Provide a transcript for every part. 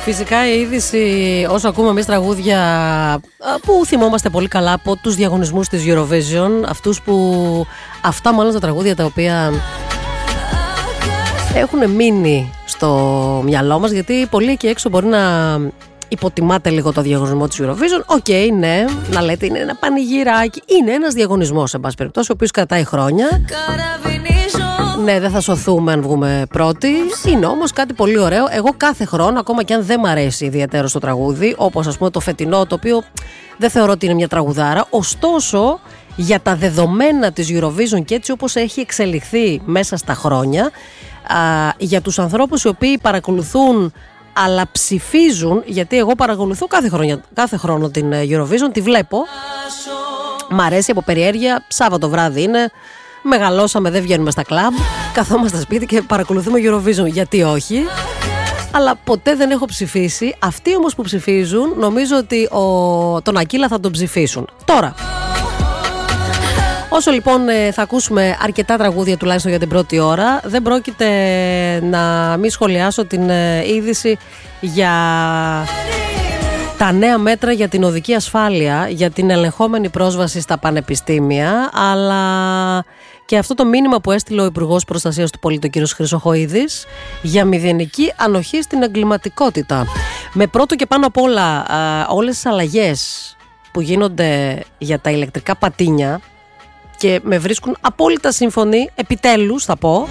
Φυσικά η είδηση, όσο ακούμε εμείς τραγούδια που θυμόμαστε πολύ καλά από τους διαγωνισμούς της Eurovision, αυτά μάλλον τα τραγούδια τα οποία έχουν μείνει στο μυαλό μας, γιατί πολλοί εκεί έξω μπορεί να υποτιμάτε λίγο το διαγωνισμό της Eurovision. Οκ, ναι, να λέτε είναι ένα πανηγυράκι, είναι ένας διαγωνισμός, εν πάση περιπτώσει, ο οποίος κρατάει χρόνια. Ναι, δεν θα σωθούμε αν βγούμε πρώτοι. Είναι όμως κάτι πολύ ωραίο. Εγώ κάθε χρόνο, ακόμα και αν δεν μ' αρέσει ιδιαίτερο το τραγούδι, όπως ας πούμε το φετινό, το οποίο δεν θεωρώ ότι είναι μια τραγουδάρα, ωστόσο για τα δεδομένα της Eurovision και έτσι όπως έχει εξελιχθεί μέσα στα χρόνια, για τους ανθρώπους οι οποίοι παρακολουθούν αλλά ψηφίζουν, γιατί εγώ παρακολουθώ κάθε χρόνο την Eurovision, τη βλέπω, μ' αρέσει από περιέργεια, Σάββατο βράδυ είναι, μεγαλώσαμε, δεν βγαίνουμε στα κλαμπ, καθόμαστε σπίτι και παρακολουθούμε Eurovision, γιατί όχι, αλλά ποτέ δεν έχω ψηφίσει. Αυτοί όμως που ψηφίζουν, νομίζω ότι τον Ακύλα θα τον ψηφίσουν. Τώρα, όσο λοιπόν θα ακούσουμε αρκετά τραγούδια τουλάχιστον για την πρώτη ώρα, δεν πρόκειται να μην σχολιάσω την είδηση για τα νέα μέτρα για την οδική ασφάλεια, για την ελεγχόμενη πρόσβαση στα πανεπιστήμια, αλλά και αυτό το μήνυμα που έστειλε ο Υπουργός Προστασίας του Πολίτη, ο κ. Χρυσοχοΐδης, για μηδενική ανοχή στην εγκληματικότητα. Με πρώτο και πάνω απ' όλα όλες τις αλλαγές που γίνονται για τα ηλεκτρικά πατίνια, και με βρίσκουν απόλυτα σύμφωνοι, επιτέλους θα πω.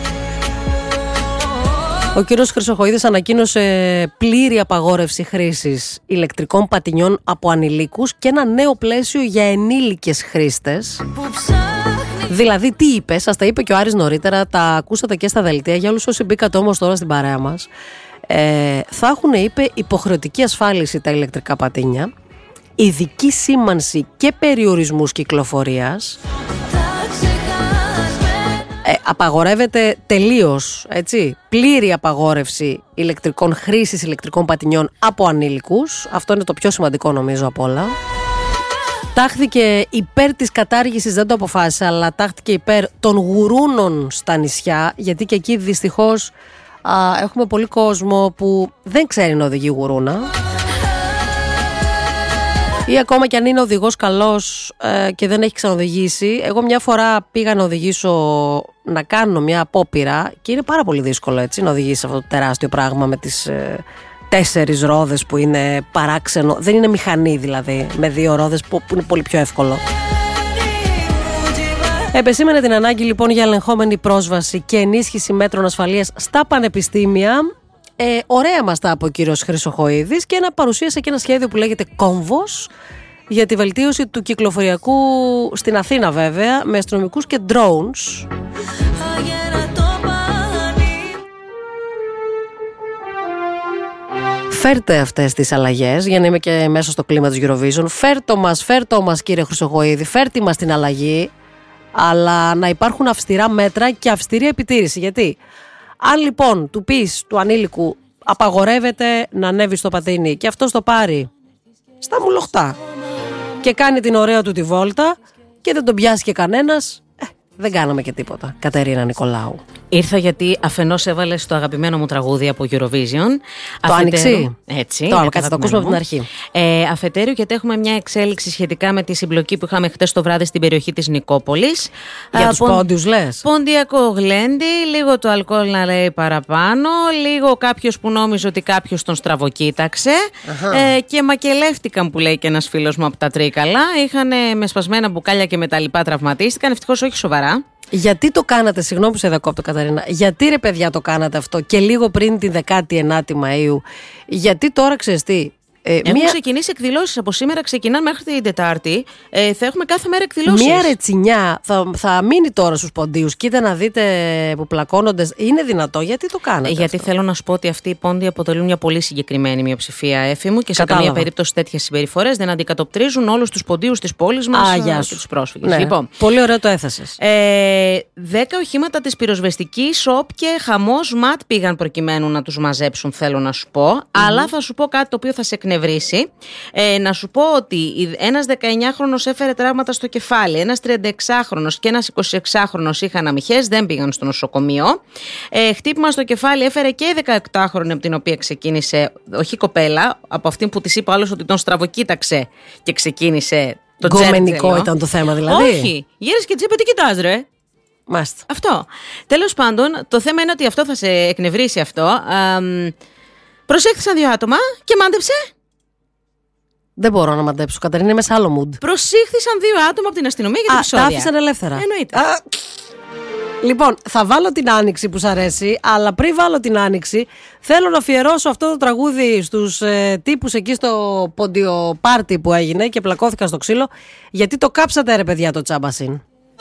Ο κύριος Χρυσοχοΐδης ανακοίνωσε πλήρη απαγόρευση χρήσης ηλεκτρικών πατινιών από ανηλίκους και ένα νέο πλαίσιο για ενήλικες χρήστες. Δηλαδή τι είπε, σας τα είπε και ο Άρης νωρίτερα, τα ακούσατε και στα δελτία, για όλους όσοι μπήκατε όμως τώρα στην παρέα μας. Θα έχουν, είπε, υποχρεωτική ασφάλιση τα ηλεκτρικά πατίνια, ειδική σήμανση και περιορισμούς κυκλοφορίας. Απαγορεύεται τελείως, έτσι, πλήρη απαγόρευση χρήσης ηλεκτρικών πατινιών από ανήλικους. Αυτό είναι το πιο σημαντικό νομίζω απ' όλα. Τάχθηκε υπέρ της κατάργησης, δεν το αποφάσισε, αλλά τάχθηκε υπέρ των γουρούνων στα νησιά, γιατί και εκεί δυστυχώς έχουμε πολύ κόσμο που δεν ξέρει να οδηγεί γουρούνα. Ή ακόμα και αν είναι οδηγός καλός και δεν έχει ξανοδηγήσει. Εγώ μια φορά πήγα να κάνω μια απόπειρα και είναι πάρα πολύ δύσκολο, έτσι, να οδηγήσει αυτό το τεράστιο πράγμα με τις 4 ρόδες που είναι παράξενο. Δεν είναι μηχανή δηλαδή, με 2 ρόδες που είναι πολύ πιο εύκολο. Επεσήμενε την ανάγκη λοιπόν για ελεγχόμενη πρόσβαση και ενίσχυση μέτρων ασφαλείας στα πανεπιστήμια. Ωραία μας τα από ο κύριος Χρυσοχοΐδης και παρουσίασε και ένα σχέδιο που λέγεται Κόμβος για τη βελτίωση του κυκλοφοριακού στην Αθήνα, βέβαια, με αστυνομικούς και drones. Φέρτε αυτές τις αλλαγές, για να είμαι και μέσα στο κλίμα της Eurovision. Φέρτο μας κύριε Χρυσοχοΐδη, φέρτε μας την αλλαγή, αλλά να υπάρχουν αυστηρά μέτρα και αυστηρή επιτήρηση. Γιατί αν λοιπόν του πεις του ανήλικου απαγορεύεται να ανέβει στο πατίνι και αυτός το πάρει στα μουλοχτά και κάνει την ωραία του τη βόλτα και δεν τον πιάσει και κανένας, δεν κάναμε και τίποτα. Κατερίνα Νικολάου. Ήρθα γιατί αφενός έβαλες το αγαπημένο μου τραγούδι από Eurovision. Το Άνοιξη. Έτσι. Τώρα, κάτσε το ακούσουμε από την αρχή. Αφετέρου, γιατί έχουμε μια εξέλιξη σχετικά με τη συμπλοκή που είχαμε χτες το βράδυ στην περιοχή της Νικόπολης. Για τους πόντιους λες. Ποντιακό γλέντι, λίγο το αλκοόλ να λέει παραπάνω, λίγο κάποιος που νόμιζε ότι κάποιος τον στραβοκοίταξε. Και μακελεύτηκαν, που λέει και ένας φίλος μου από τα Τρίκαλα. Είχαν με σπασμένα μπουκάλια και με τα λοιπά τραυματίστηκαν. Ευτυχώς όχι σοβαρά. Γιατί το κάνατε, συγγνώμη που σε διακόπτω Καταρίνα, γιατί ρε παιδιά το κάνατε αυτό και λίγο πριν την 19η Μαΐου? Γιατί τώρα ξέρεις τι? Έχουν ξεκινήσει εκδηλώσεις. Από σήμερα ξεκινάνε μέχρι την Τετάρτη. Θα έχουμε κάθε μέρα εκδηλώσεις. Μία ρετσινιά θα μείνει τώρα στους ποντίους. Κοίτα να δείτε που πλακώνονται. Είναι δυνατό? Γιατί το κάνετε? Γιατί αυτό? Θέλω να σου πω ότι αυτοί οι πόντιοι αποτελούν μια πολύ συγκεκριμένη μιοψηφία, Έφη μου, και σε καμία περίπτωση τέτοιες συμπεριφορές δεν αντικατοπτρίζουν όλους τους ποντίους της πόλης μας και τους πρόσφυγες. Ναι. Λοιπόν, πολύ ωραίο το έθεσες. 10 οχήματα της πυροσβεστικής ΟΠ και χαμός ΜΑΤ πήγαν προκειμένου να τους μαζέψουν, θέλω να σου πω. Αλλά θα σου πω κάτι το οποίο θα σε εκνευρίσει. εκνευρίσει. Να σου πω ότι ένας 19χρονος έφερε τραύματα στο κεφάλι, ένας 36χρονος και ένας 26χρονος είχαν αμυχές, δεν πήγαν στο νοσοκομείο. Χτύπημα στο κεφάλι έφερε και η 18χρονη, από την οποία ξεκίνησε, όχι η κοπέλα, από αυτή που της είπα άλλος ότι τον στραβοκοίταξε και ξεκίνησε το τζέρτζελο. Γκομενικό ήταν το θέμα δηλαδή. Όχι, γύρισε και της είπε τι κοιτάς ρε. Μάλιστα. Αυτό. Τέλος πάντων, το θέμα είναι ότι αυτό θα σε εκνευρίσει αυτό. Προσέχθησαν 2 άτομα και μάντεψε. Δεν μπορώ να μαντέψω, Κατερίνα, είμαι σε άλλο mood. Προσήχθησαν 2 άτομα από την αστυνομία για την επεισόδια. Τα άφησαν ελεύθερα. Εννοείται. Λοιπόν, θα βάλω την Άνοιξη που σ' αρέσει, αλλά πριν βάλω την Άνοιξη, θέλω να αφιερώσω αυτό το τραγούδι στους τύπους εκεί στο ποντιο πάρτι που έγινε και πλακώθηκαν στο ξύλο, γιατί το κάψατε ρε παιδιά το Τσάμπασιν.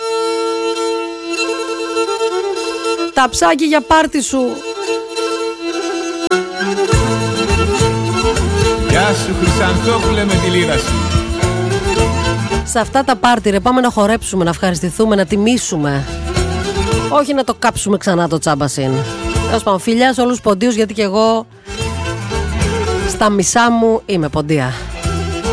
Τα ψάκι για πάρτι σου. Γεια σου Χρυσανθόπουλε με τη λίρα σου. Σε αυτά τα πάρτι ρε πάμε να χορέψουμε, να ευχαριστηθούμε, να τιμήσουμε. Όχι να το κάψουμε ξανά το Τσάμπασιν. Τέλος πάντων, φιλιά σε όλους τους ποντίους, γιατί και εγώ στα μισά μου είμαι ποντία.